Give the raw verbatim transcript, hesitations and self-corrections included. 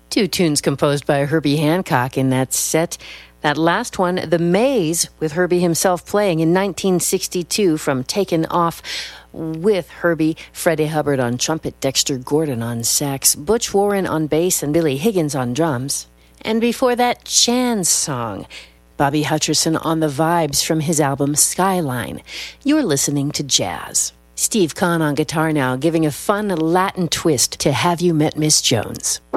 Two tunes composed by Herbie Hancock in that set. That last one, The Maze, with Herbie himself playing in nineteen sixty-two from Taken Off, with Herbie, Freddie Hubbard on trumpet, Dexter Gordon on sax, Butch Warren on bass, and Billy Higgins on drums. And before that, Chan's song, Bobby Hutcherson on the vibes from his album Skyline. You're listening to Jazz. Steve Kahn on guitar now, giving a fun Latin twist to Have You Met Miss Jones?